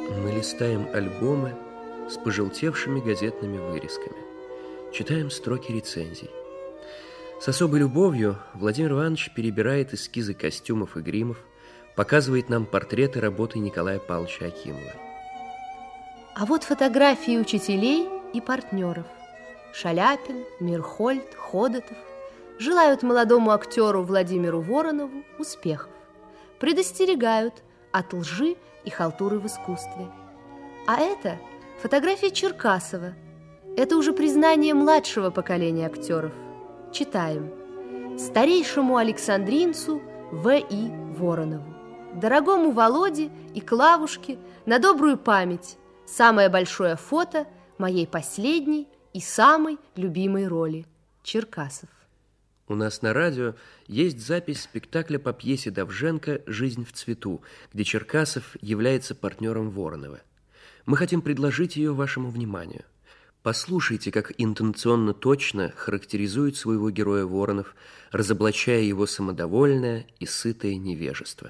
Мы листаем альбомы с пожелтевшими газетными вырезками. Читаем строки рецензий. С особой любовью Владимир Иванович перебирает эскизы костюмов и гримов, показывает нам портреты работы Николая Павловича Акимова. А вот фотографии учителей и партнеров. Шаляпин, Мирхольд, Ходотов желают молодому актеру Владимиру Воронову успехов. Предостерегают от лжи и халтуры в искусстве. А это фотография Черкасова. Это уже признание младшего поколения актеров. Читаем. Старейшему александринцу В.И. Воронову, дорогому Володе и Клавушке на добрую память, самое большое фото моей последней и самой любимой роли. Черкасов. У нас на радио есть запись спектакля по пьесе Довженко «Жизнь в цвету», где Черкасов является партнером Воронова. Мы хотим предложить ее вашему вниманию. Послушайте, как интонационно точно характеризует своего героя Воронов, разоблачая его самодовольное и сытое невежество.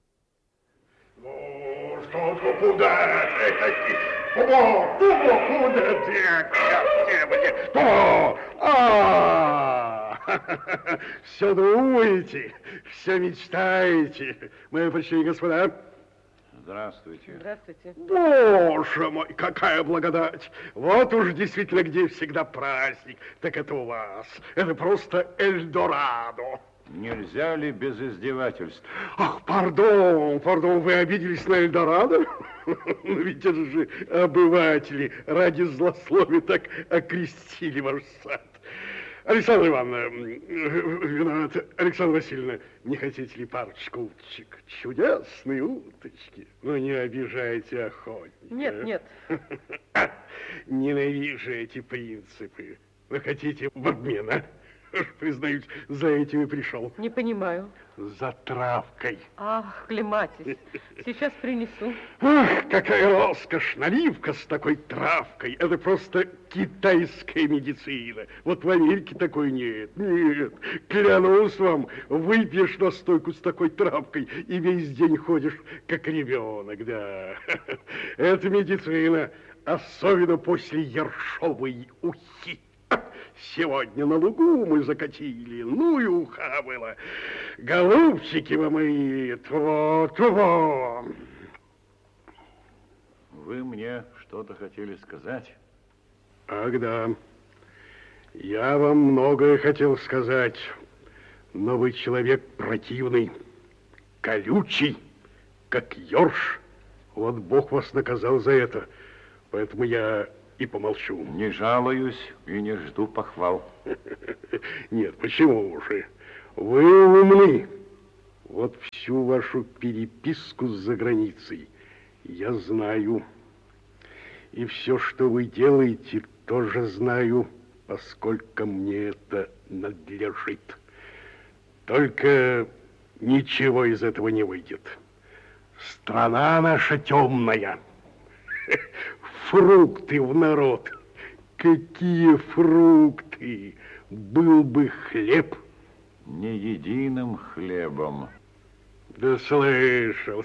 Все думаете, все мечтаете, мои почти господа. Здравствуйте. Здравствуйте. Боже мой, какая благодать! Вот уж действительно, где всегда праздник, так это у вас. Это просто Эльдорадо. Нельзя ли без издевательств? Ах, пардон, вы обиделись на Эльдорадо? Ведь это же обыватели ради злословия так окрестили ваш сад. Александра Ивановна, виноват, Александра Васильевна, не хотите ли парочку уточек? Чудесные уточки. Ну, не обижайте охотника. Нет. Ненавижу эти принципы. Вы хотите в обмен, а? Признаюсь, за этим и пришел. Не понимаю. За травкой. Ах, Клематис, сейчас принесу. Ах, какая роскошь, наливка с такой травкой. Это просто китайская медицина. Вот в Америке такой нет. Нет, клянусь вам, выпьешь настойку с такой травкой и весь день ходишь, как ребенок, да. Это медицина, особенно после ершовой ухи. Сегодня на лугу мы закатили, ну и уха было. Голубчики вы мои, тво. Вы мне что-то хотели сказать? Ах, да. Я вам многое хотел сказать, но вы человек противный, колючий, как ёрш. Вот Бог вас наказал за это, поэтому я и помолчу. Не жалуюсь и не жду похвал. Нет, почему же? Вы умны. Вот всю вашу переписку за границей я знаю. И все, что вы делаете, тоже знаю, поскольку мне это надлежит. Только ничего из этого не выйдет. Страна наша темная. Фрукты в народ. Какие фрукты? Был бы хлеб. Не единым хлебом. Да слышал.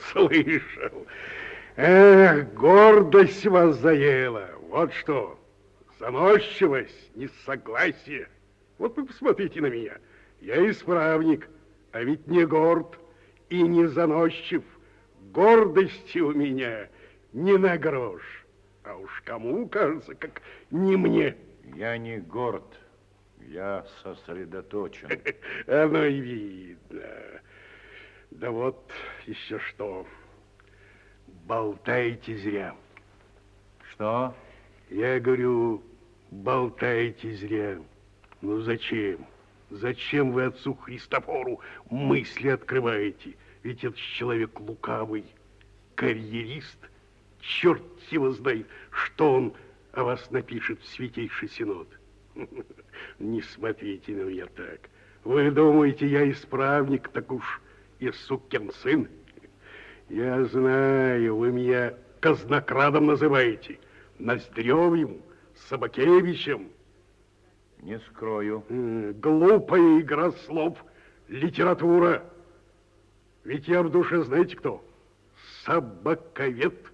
Эх, гордость вас заела. Вот что. Заносчивость, несогласие. Вот вы посмотрите на меня. Я исправник, а ведь не горд и не заносчив. Гордости у меня не на грош. А уж кому кажется, как не мне. Я не горд, я сосредоточен. Оно и видно. Да вот еще что. Болтаете зря. Что? Я говорю, болтаете зря. Ну зачем? Зачем вы отцу Христофору мысли открываете? Ведь этот человек лукавый, карьерист. Черт его знает, что он о вас напишет в Святейший Синод. Не смотрите на меня так. Вы думаете, я исправник, так уж и сукин сын? Я знаю, вы меня казнокрадом называете, Ноздревым, Собакевичем. Не скрою. Глупая игра слов, литература. Ведь я в душе, знаете кто? Собаковед.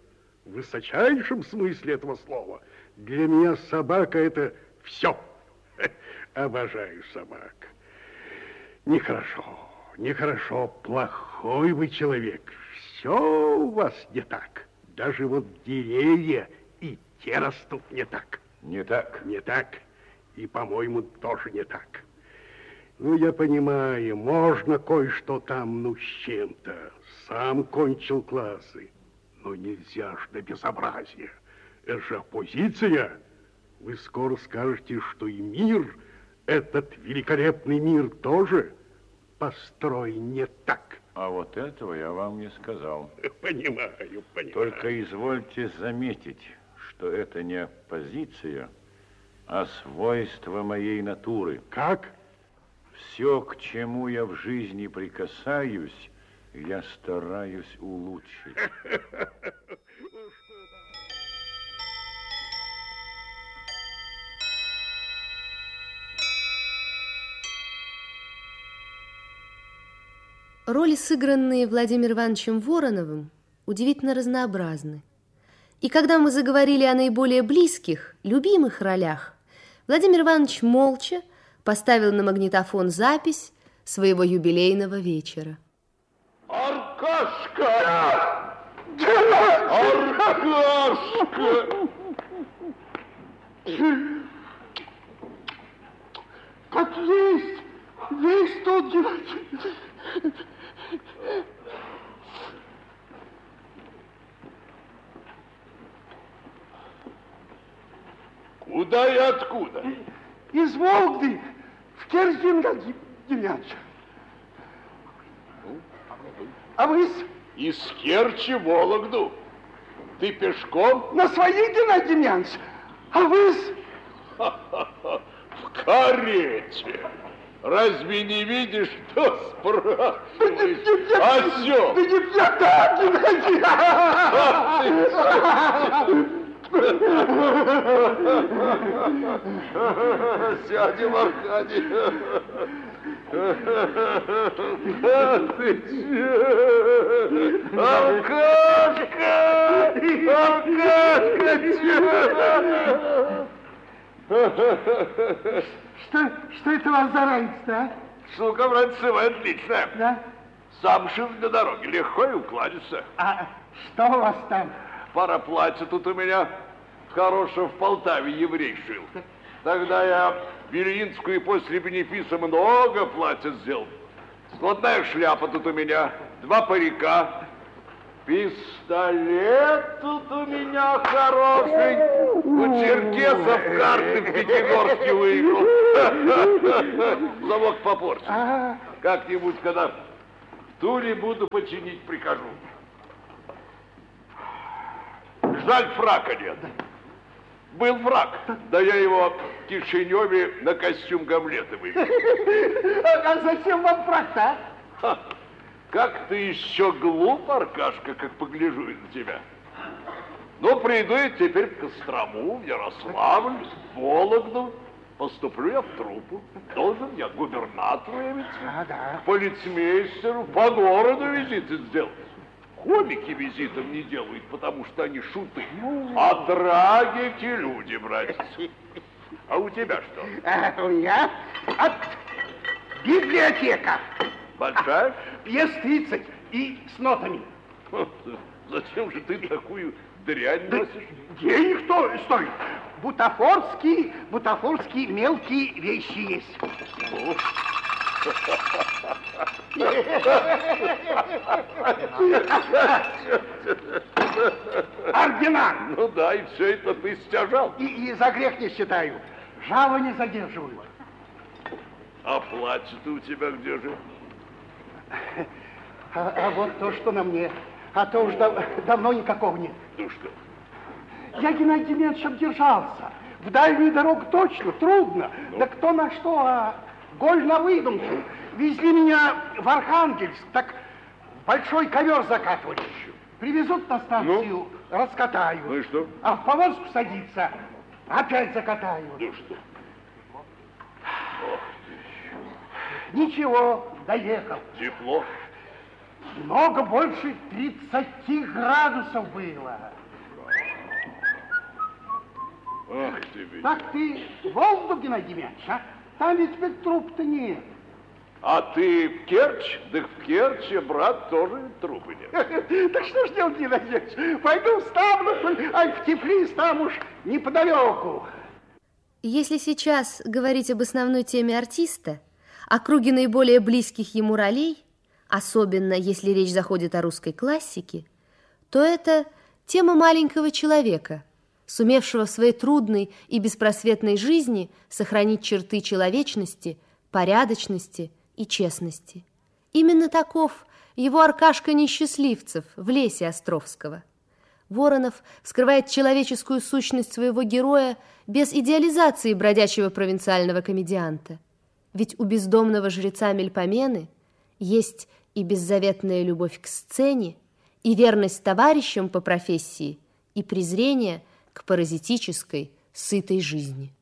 в высочайшем смысле этого слова. Для меня собака – это все. Обожаю собак. Нехорошо, нехорошо, плохой вы человек. Все у вас не так. Даже вот деревья и те растут не так. Не так? Не так. И, по-моему, тоже не так. Ну, я понимаю, можно кое-что там, ну, с чем-то. Сам кончил классы. Но нельзя ж до безобразия. Это же оппозиция. Вы скоро скажете, что и мир, этот великолепный мир, тоже построен не так. А вот этого я вам не сказал. Понимаю, понимаю. Только извольте заметить, что это не оппозиция, а свойство моей натуры. Как? Все, к чему я в жизни прикасаюсь, я стараюсь улучшить. Роли, сыгранные Владимиром Ивановичем Вороновым, удивительно разнообразны. И когда мы заговорили о наиболее близких, любимых ролях, Владимир Иванович молча поставил на магнитофон запись своего юбилейного вечера. Аркашка! Аркашка! Как есть, весь тот Куда и откуда? из Вологды в Керчи Демьянович. А вы Из Керчи в Вологду? Ты пешком? на своей, Геннадий Демьянович? А вы В карете. Разве не видишь, что спрашиваешь? Осел! Да не я так, Геннадий! Сядем, Аркадий. Ты че? Аркашка! Аркашка, Что это у вас за разница, а? Сука, братцы, вы отличная. Да? Сам шил для дороги, легко и укладится. А что у вас там? Пара платья тут у меня хорошего в Полтаве еврей шил. Тогда я в Ильинскую и после бенефиса много платья сделал. Складная шляпа тут у меня, 2 парика. Пистолет тут у меня хороший. У черкесов карты в Пятигорске выиграл. Замок попорчен. Как-нибудь, когда в Туле буду починить, прикажу. Жаль, фрака нет. Был фрак, да я его в Кишиневе на костюм Гамлета выбил. А зачем вам фрак-то, а? Как ты еще глуп, Аркашка, как погляжу на тебя. Ну, приду я теперь в Кострому, в Ярославль, в Вологду. Поступлю я в труппу. Должен я губернатору явиться, Да. к полицмейстеру, по городу визиты сделать. Комики визитом не делают, потому что они шуты. А трагики люди, братец. А у тебя что? У меня библиотека. Большая? Пьес 30 и с нотами. Зачем же ты такую дрянь носишь? Денег стоит. Бутафорские мелкие вещи есть. Ордена. Ну да, и все это ты стяжал. И за грех не считаю. Жалование задерживаю. А платье-то у тебя где же? А вот то, что на мне. А то уж давно никакого нет. Ну что? Я, Геннадий Демьянович, обдержался. В дальнюю дорогу точно, трудно. Ну? Да кто на что, а голь на выдумку. Везли меня в Архангельск, так большой ковер закатывали. Привезут на станцию, раскатаю. Ну и что? А в повозку садиться, опять закатаю. Ну что? Ничего, доехал. Тепло? Много больше 30 градусов было. Ах ты ведь. Так ты Волгу, Геннадий Демьянович, а? Там ведь теперь труп-то нет. А ты в Керчь? Да в Керчи, брат, тоже трупы нет. Так что ж делать, Геннадий Демьянович? Пойду в Ставрополь, а в Тифлис там уж неподалеку. Если сейчас говорить об основной теме артиста, о круге наиболее близких ему ролей, особенно если речь заходит о русской классике, то это тема маленького человека, сумевшего в своей трудной и беспросветной жизни сохранить черты человечности, порядочности и честности. Именно таков его Аркашка Несчастливцев в «Лесе» Островского. Воронов вскрывает человеческую сущность своего героя без идеализации бродячего провинциального комедианта. Ведь у бездомного жреца Мельпомены есть и беззаветная любовь к сцене, и верность товарищам по профессии, и презрение к паразитической, сытой жизни.